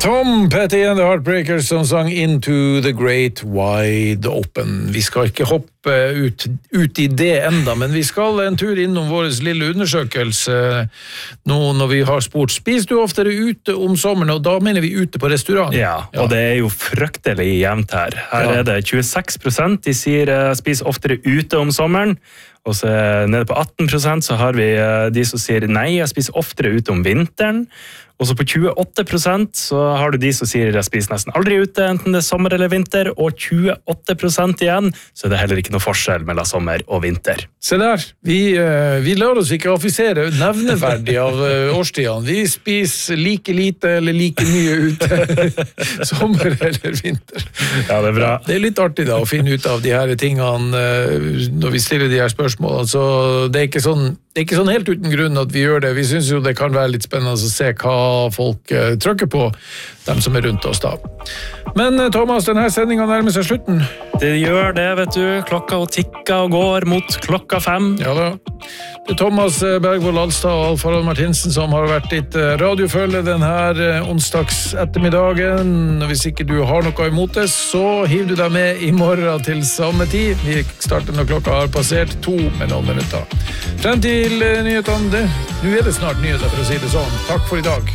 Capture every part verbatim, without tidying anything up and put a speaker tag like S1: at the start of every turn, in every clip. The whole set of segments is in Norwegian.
S1: Tom Petty and the Heartbreakers som sang Into the Great Wide Open. Vi skal ikke hoppe ut, ut i det enda, men vi skal en tur innom vår lille undersøkelse nå når vi har spurt. Spiser du oftere ute om sommeren, og da mener vi ute på restaurant?
S2: Ja, og ja. Det er jo fryktelig jevnt her. Her ja. Er det tjueseks prosent de sier uh, spiser oftere ute om sommeren, og så nede på atten prosent så har vi uh, de som sier nei, jeg spiser oftere ute om vinteren. Og så på tjueåtte prosent så har du de som sier jeg spiser nesten aldri ute, enten det er sommer eller vinter, og tjueåtte prosent igjen, så er det heller ikke noe forskjell mellom sommer og vinter.
S1: Se der, vi, vi lar oss ikke affisere nevneverdig av årstidene. Vi spiser like lite eller like mye ute, sommer eller vinter.
S2: Ja, det er bra.
S1: Det er litt artig da å finne ut av de her tingene når vi stiller de her spørsmålene, så det er ikke sånn Det er ikke sånn helt uten grunn at vi gjør det. Vi synes jo det kan være litt spennende å se hva folk uh, trykker på, dem som er rundt oss da. Men uh, Thomas, denne sendingen nærmer seg slutten.
S2: Det gjør det, vet du. Klokka og tikker og går mot klokka fem.
S1: Ja da. Det er Thomas Bergvold Alstad og Alf Harald Martinsen som har vært ditt radiofølge denne onsdags ettermiddagen. Hvis ikke du har noe imot det, så hiver du deg med i morgen til samme tid. Vi starter når klokka har passert to med noen minutter. Frem til nyhetene, det. Nå er det snart nyheter for å si det sånn. Takk for i dag.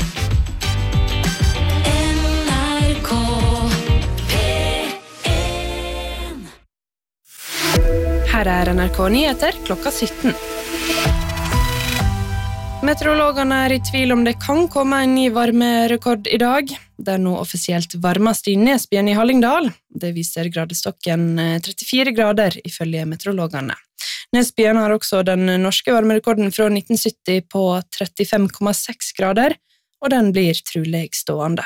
S3: Her er N R K Nyheter klokka sytten. Meteorologene er i tvil om det kan komme en ny varmerekord i dag. Det er nå offisielt varmest i Nesbyen i Hallingdal. Det viser gradestokken trettifire grader ifølge meteorologene. Nesbyen har også den norske varmerekorden fra nitten sytti på trettifem komma seks grader, og den blir trolig stående.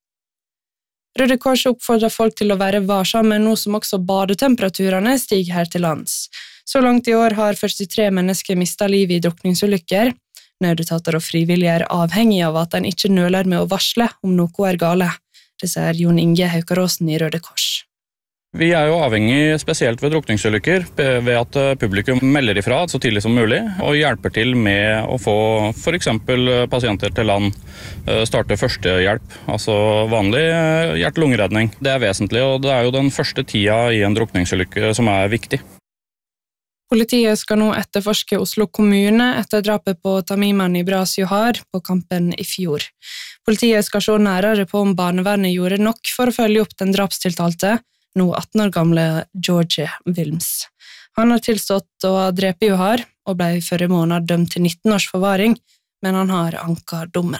S3: Røde Kors oppfordrer folk til å være varsomme nå som også badetemperaturene stiger her til lands. Så langt i år har førtitre mennesker mistet livet i drukningsulykker. Nødetater og frivillige er avhengig av at en ikke nøler med å varsle om noe er gale. Det sier Jon Inge Haukaråsen i Røde Kors.
S4: Vi er jo avhengig spesielt ved drukningsulykker ved at publikum melder ifra så tidlig som mulig og hjelper til med å få for eksempel pasienter til land starte førstehjelp, altså vanlig hjerte-lungeredning. Det er vesentlig, og det er jo den første tida i en drukningsulykke som er viktig.
S3: Politiet skal nå etterforske Oslo kommune etter drapet på Tamiman Ibras Johar på Kampen i fjor. Politiet skal se nærere på om barnevernet gjorde nok for å følge opp den drapstiltalte, nå atten år gamle George Wilms. Han har tilstått å drepe Johar og ble i forrige måned dømt til nitten års forvaring, men han har anket dommen.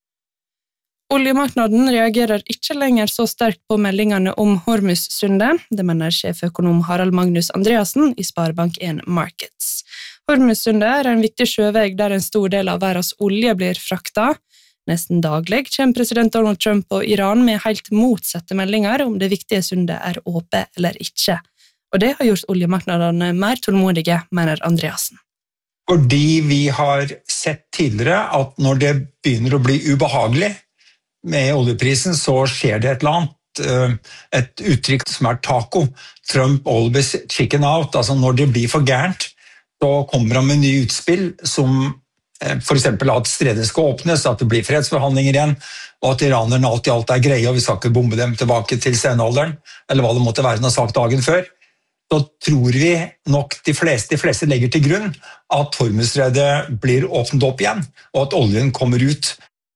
S3: Oljemarknaden reagerer ikke lenger så sterkt på meldingene om Hormuzsundet, det mener sjeføkonom Harald Magnus Andreassen i Sparebank en Markets. Hormuzsundet er en viktig sjøveg der en stor del av verdens olje blir frakta. Nesten daglig kommer president Donald Trump og Iran med helt motsatte meldinger om det viktige sundet er åpent eller ikke. Og det har gjort oljemarknadene mer tålmodige, mener Andreassen.
S5: Fordi vi har sett tidligere at når det begynner å bli ubehagelig med oljeprisen, så skjer det et eller annet. Et uttrykk som er taco. Trump always chicken out. Altså når det blir for gærent, så kommer han med nye utspill som for eksempel at stredene skal åpnes, at det blir fredsforhandlinger igjen, og at iranerne alt i alt er greie, og vi skal ikke bombe dem tilbake til senalderen, eller hva det måtte være han har sagt dagen før. Så tror vi nok de fleste, de fleste legger til grunn at Hormuzstredet blir åpnet opp igjen, og at oljen kommer ut.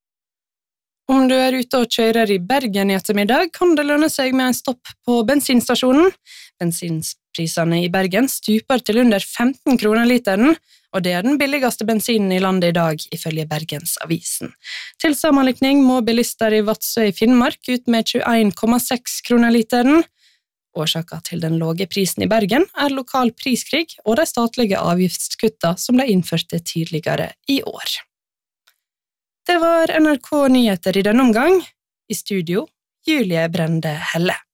S3: Om du er ute og kjører i Bergen i ettermiddag, kan det lønne seg med en stopp på bensinstasjonen. Bensinprisene i Bergen stuper til under femten kroner literen, og det er den billigste bensinen i landet i dag, ifølge Bergensavisen. Til sammenlikning må bilister i Vadsø i Finnmark ut med tjueen komma seks kroner literen. Årsaken til den lave prisen i Bergen er lokal priskrig og de statlige avgiftskutta som ble innført tidligere i år. Det var N R K Nyheter i denne omgang. I studio, Julie Brende Helle.